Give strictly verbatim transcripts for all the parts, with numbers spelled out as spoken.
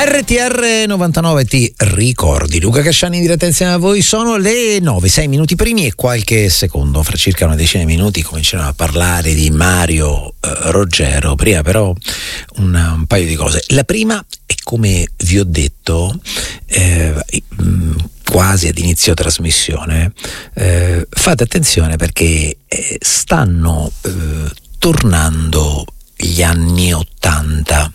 R T R novantanove ti ricordi, Luca Casciani in diretta insieme a voi. Sono le nove, sei minuti primi e qualche secondo, fra circa una decina di minuti cominceremo a parlare di Mario eh, Roggero. Prima però un, un paio di cose. La prima è, come vi ho detto eh, quasi ad inizio trasmissione, eh, fate attenzione perché eh, stanno eh, tornando gli anni ottanta.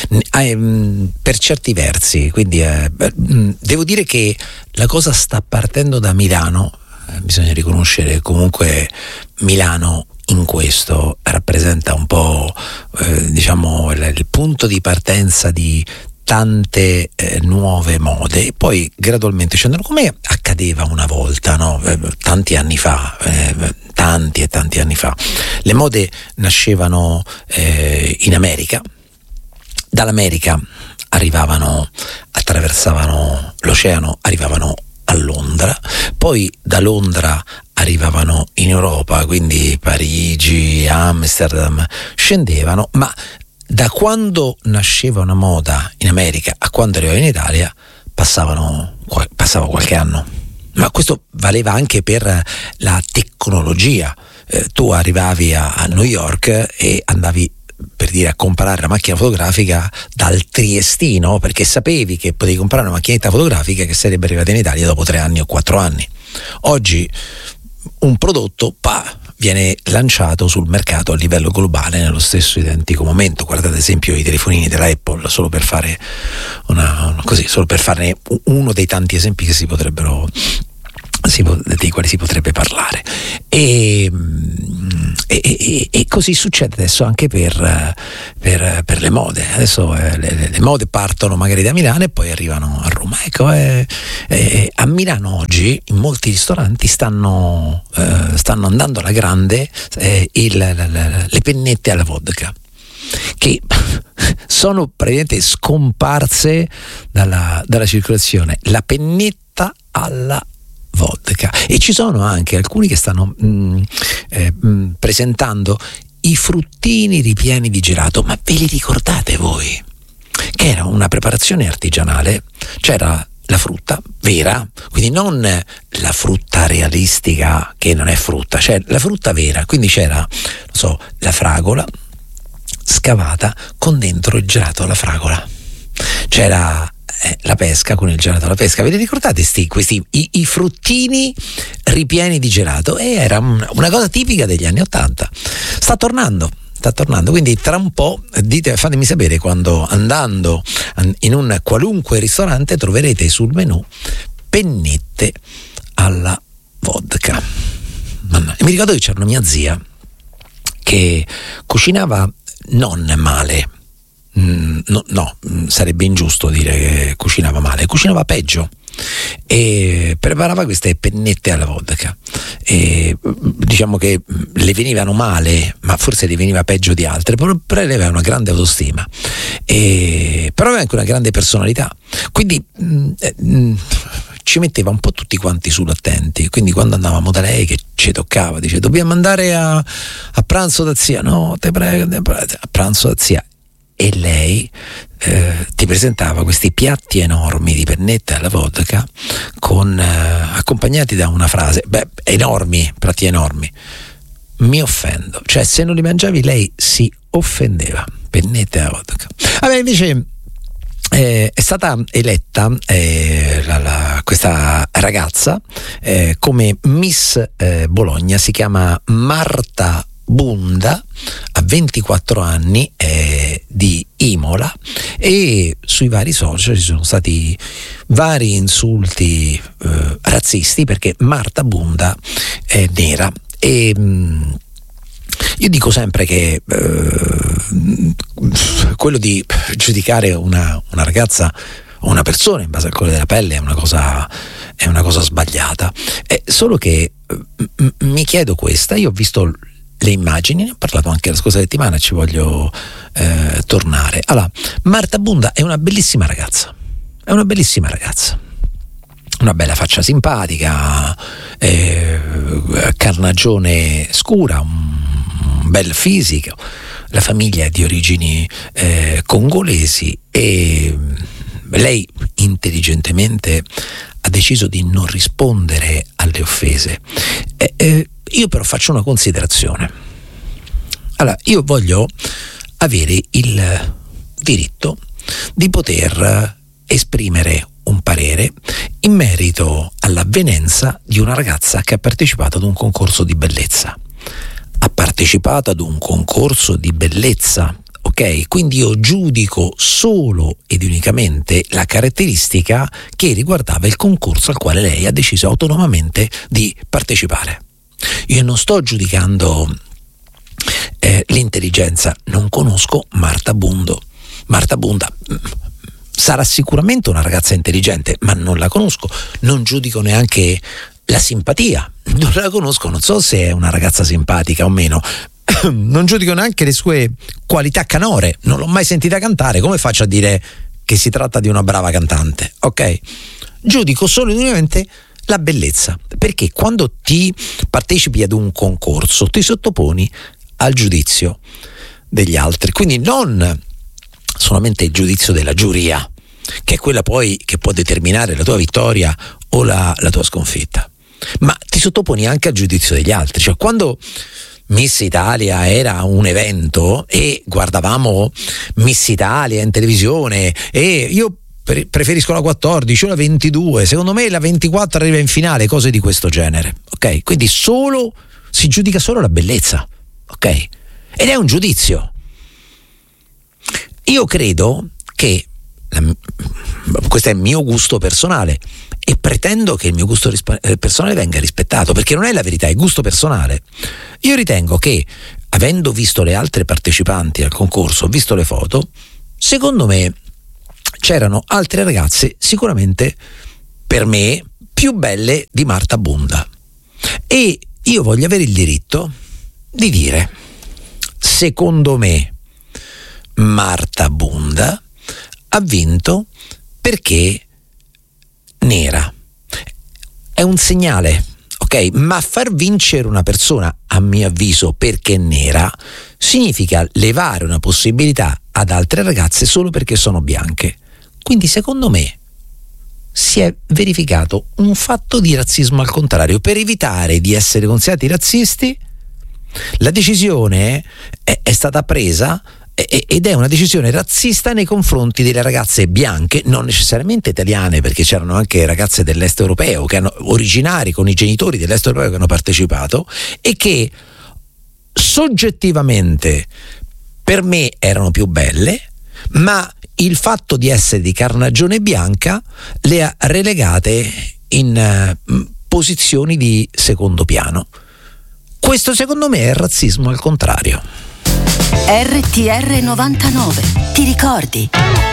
Eh, per certi versi, quindi eh, devo dire che la cosa sta partendo da Milano. Eh, bisogna riconoscere comunque Milano in questo rappresenta un po' eh, diciamo il, il punto di partenza di tante eh, nuove mode, e poi gradualmente scendono, come accadeva una volta, no? Eh, tanti anni fa, eh, tanti e tanti anni fa. Le mode nascevano eh, in America. Dall'America arrivavano, attraversavano l'oceano, arrivavano a Londra, poi da Londra arrivavano in Europa, quindi Parigi, Amsterdam, scendevano, ma da quando nasceva una moda in America a quando arrivava in Italia passavano, passava qualche anno. Ma questo valeva anche per la tecnologia. Eh, tu arrivavi a, a New York e andavi, per dire, a comprare la macchina fotografica dal triestino, perché sapevi che potevi comprare una macchinetta fotografica che sarebbe arrivata in Italia dopo tre anni o quattro anni. Oggi un prodotto pa, viene lanciato sul mercato a livello globale nello stesso identico momento. Guardate ad esempio i telefonini della Apple, solo per fare una, una così, solo per farne uno dei tanti esempi che si potrebbero Si, dei quali si potrebbe parlare, e, e, e, e così succede adesso anche per, per, per le mode. Adesso eh, le, le mode partono magari da Milano e poi arrivano a Roma. Ecco, eh, eh, a Milano oggi in molti ristoranti stanno, eh, stanno andando alla grande eh, il, la, la, le pennette alla vodka, che sono praticamente scomparse dalla, dalla circolazione. La pennetta alla vodka. E ci sono anche alcuni che stanno mh, eh, mh, presentando i fruttini ripieni di gelato. Ma ve li ricordate voi? Che era una preparazione artigianale. C'era la frutta vera, quindi non la frutta realistica che non è frutta, cioè la frutta vera, quindi c'era, non so, la fragola scavata con dentro il gelato alla fragola, c'era Eh, la pesca con il gelato alla pesca. Ve li ricordate sti, questi i, i fruttini ripieni di gelato? E era un, una cosa tipica degli anni ottanta. Sta tornando, sta tornando. Quindi tra un po' dite, fatemi sapere quando, andando in un qualunque ristorante, troverete sul menù pennette alla vodka. Mamma. E mi ricordo che c'era una mia zia che cucinava non male. Mm, no, no, sarebbe ingiusto dire che cucinava male, cucinava peggio, e preparava queste pennette alla vodka, e diciamo che le venivano male, ma forse le veniva peggio di altre, però lei aveva una grande autostima, e però aveva anche una grande personalità, quindi mm, mm, ci metteva un po' tutti quanti sull'attenti. Quindi quando andavamo da lei, che ci toccava, dice: dobbiamo andare a, a pranzo da zia. No, te prego, te prego, a pranzo da zia. E lei eh, ti presentava questi piatti enormi di pennette alla vodka con eh, accompagnati da una frase, beh, enormi, piatti enormi. Mi offendo, cioè se non li mangiavi lei si offendeva. Pennette alla vodka. Vabbè, invece eh, è stata eletta eh, la, la, questa ragazza eh, come Miss eh, Bologna. Si chiama Marta Bunda, ha ventiquattro anni, è di Imola, e sui vari social ci sono stati vari insulti eh, razzisti, perché Marta Bunda è nera. E mh, io dico sempre che eh, quello di giudicare una, una ragazza o una persona in base al colore della pelle è una cosa, è una cosa sbagliata. È solo che m- mi chiedo questa, io ho visto le immagini, ne ho parlato anche la scorsa settimana, ci voglio eh, tornare. Allora, Marta Bunda è una bellissima ragazza, è una bellissima ragazza, una bella faccia simpatica, eh, carnagione scura, un, un bel fisico, la famiglia è di origini eh, congolesi, e lei intelligentemente ha deciso di non rispondere alle offese. Eh, eh, io però faccio una considerazione. Allora, io voglio avere il diritto di poter esprimere un parere in merito all'avvenenza di una ragazza che ha partecipato ad un concorso di bellezza. Ha partecipato ad un concorso di bellezza, ok? Quindi io giudico solo ed unicamente la caratteristica che riguardava il concorso al quale lei ha deciso autonomamente di partecipare. Io non sto giudicando eh, l'intelligenza, non conosco Marta Bundo. Marta Bunda sarà sicuramente una ragazza intelligente, ma non la conosco, non giudico neanche la simpatia, non la conosco, non so se è una ragazza simpatica o meno, non giudico neanche le sue qualità canore, non l'ho mai sentita cantare, come faccio a dire che si tratta di una brava cantante, ok? Giudico solo e unicamente la bellezza, perché quando ti partecipi ad un concorso ti sottoponi al giudizio degli altri, quindi non solamente il giudizio della giuria, che è quella poi che può determinare la tua vittoria o la, la tua sconfitta, ma ti sottoponi anche al giudizio degli altri. Cioè, quando Miss Italia era un evento e guardavamo Miss Italia in televisione, e io pre- preferisco la quattordici o la ventidue, secondo me la ventiquattro arriva in finale, cose di questo genere, ok? Quindi solo si giudica solo la bellezza, ok? Ed è un giudizio. Io credo che la, questo è il mio gusto personale e pretendo che il mio gusto rispa- personale venga rispettato, perché non è la verità, è gusto personale. Io ritengo che, avendo visto le altre partecipanti al concorso, ho visto le foto, secondo me c'erano altre ragazze sicuramente per me più belle di Marta Bunda, e io voglio avere il diritto di dire: secondo me Marta Bunda ha vinto perché nera. È un segnale, ok? Ma far vincere una persona, a mio avviso, perché nera, significa levare una possibilità ad altre ragazze solo perché sono bianche. Quindi secondo me si è verificato un fatto di razzismo al contrario. Per evitare di essere considerati razzisti, la decisione è, è stata presa ed è una decisione razzista nei confronti delle ragazze bianche, non necessariamente italiane, perché c'erano anche ragazze dell'est europeo che hanno, originari con i genitori dell'est europeo, che hanno partecipato e che soggettivamente per me erano più belle, ma il fatto di essere di carnagione bianca le ha relegate in uh, posizioni di secondo piano. Questo secondo me è razzismo al contrario. R T R novantanove, ti ricordi?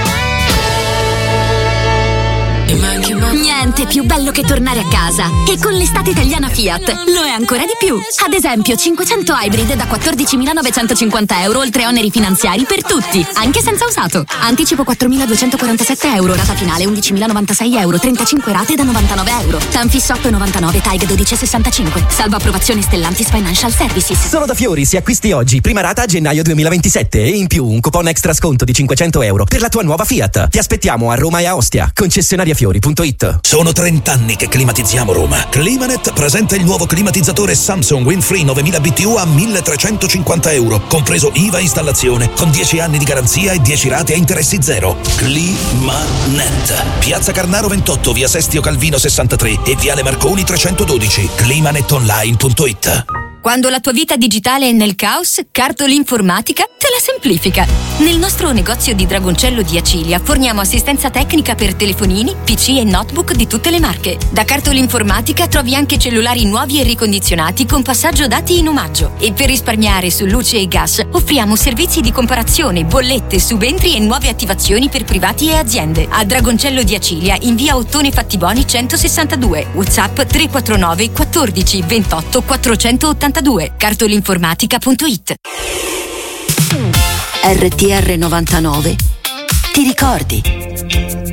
Niente più bello che tornare a casa. E con l'estate italiana Fiat lo è ancora di più. Ad esempio cinquecento Hybrid da quattordicimilanovecentocinquanta euro, oltre oneri finanziari per tutti, anche senza usato. Anticipo quattromiladuecentoquarantasette euro, rata finale undicimilanovantasei euro, trentacinque rate da novantanove euro. Tanfis otto e novantanove, Taig dodici e sessantacinque. Salvo approvazione Stellantis Financial Services. Solo da Fiori, se acquisti oggi, prima rata a gennaio duemilaventisette, e in più un coupon extra sconto di cinquecento euro per la tua nuova Fiat. Ti aspettiamo a Roma e a Ostia, concessionaria fiori punto it. Sono trent'anni che climatizziamo Roma. Climanet presenta il nuovo climatizzatore Samsung Windfree novemila B T U a milletrecentocinquanta euro, compreso I V A installazione, con dieci anni di garanzia e dieci rate a interessi zero. Climanet. Piazza Carnaro ventotto, via Sestio Calvino sessantatré e viale Marconi trecentododici. climanetonline punto it. Quando la tua vita digitale è nel caos, Cartol Informatica te la semplifica. Nel nostro negozio di Dragoncello di Acilia forniamo assistenza tecnica per telefonini, P C e notebook di tutte le marche. Da Cartol Informatica trovi anche cellulari nuovi e ricondizionati con passaggio dati in omaggio. E per risparmiare su luce e gas offriamo servizi di comparazione, bollette, subentri e nuove attivazioni per privati e aziende. A Dragoncello di Acilia in via Ottone Fattiboni centosessantadue. WhatsApp tre quattro nove quattordici ventotto quattrocentottantadue. cartolinformatica punto it. R T R novantanove, ti ricordi?